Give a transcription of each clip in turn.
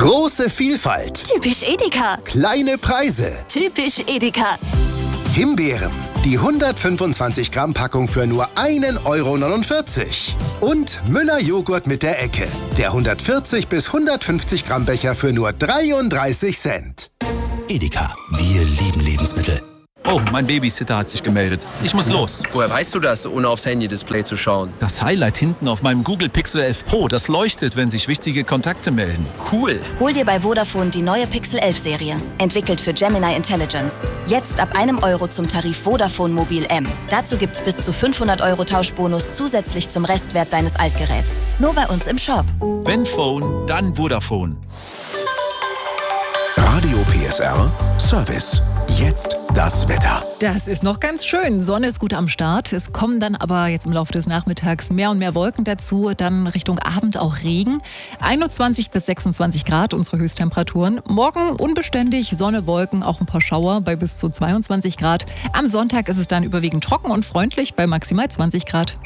Große Vielfalt. Typisch Edeka. Kleine Preise. Typisch Edeka. Himbeeren. Die 125 Gramm Packung für nur 1,49 €. Und Müller Joghurt mit der Ecke. Der 140 bis 150 Gramm Becher für nur 33 Cent. Edeka, wir lieben Lebensmittel. Oh, mein Babysitter hat sich gemeldet. Ich muss los. Woher weißt du das, ohne aufs Handy-Display zu schauen? Das Highlight hinten auf meinem Google Pixel 11 Pro, das leuchtet, wenn sich wichtige Kontakte melden. Cool. Hol dir bei Vodafone die neue Pixel 11 Serie. Entwickelt für Gemini Intelligence. Jetzt ab €1 zum Tarif Vodafone Mobil M. Dazu gibt's bis zu 500 € Tauschbonus zusätzlich zum Restwert deines Altgeräts. Nur bei uns im Shop. Wenn Phone, dann Vodafone. Radio PSR Service. Jetzt das Wetter. Das ist noch ganz schön. Sonne ist gut am Start. Es kommen dann aber jetzt im Laufe des Nachmittags mehr und mehr Wolken dazu. Dann Richtung Abend auch Regen. 21 bis 26 Grad unsere Höchsttemperaturen. Morgen unbeständig, Sonne, Wolken, auch ein paar Schauer bei bis zu 22 Grad. Am Sonntag ist es dann überwiegend trocken und freundlich bei maximal 20 Grad.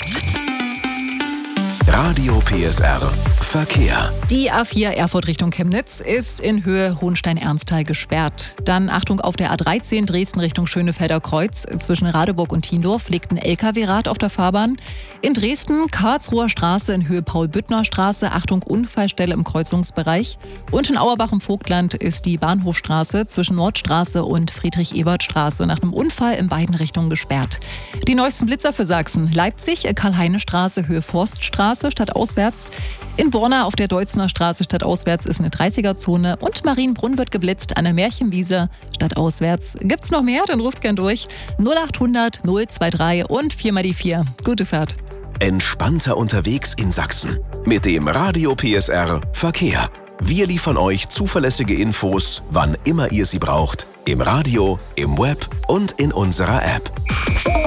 Radio PSR Verkehr. Die A4 Erfurt Richtung Chemnitz ist in Höhe Hohenstein-Ernsthal gesperrt. Dann Achtung auf der A13 Dresden Richtung Schönefelder Kreuz. Zwischen Radeburg und Thiendorf liegt ein LKW-Rad auf der Fahrbahn. In Dresden Karlsruher Straße in Höhe Paul-Büttner-Straße. Achtung, Unfallstelle im Kreuzungsbereich. Und in Auerbach im Vogtland ist die Bahnhofstraße zwischen Nordstraße und Friedrich-Ebert-Straße nach einem Unfall in beiden Richtungen gesperrt. Die neuesten Blitzer für Sachsen. Leipzig Karl-Heine-Straße Höhe Forststraße stadtauswärts. In Borna auf der Deutzner Straße stadtauswärts ist eine 30er-Zone und Marienbrunn wird geblitzt an der Märchenwiese stadtauswärts. Gibt's noch mehr? Dann ruft gern durch. 0800 023 und 4x4. Gute Fahrt. Entspannter unterwegs in Sachsen. Mit dem Radio PSR Verkehr. Wir liefern euch zuverlässige Infos, wann immer ihr sie braucht. Im Radio, im Web und in unserer App.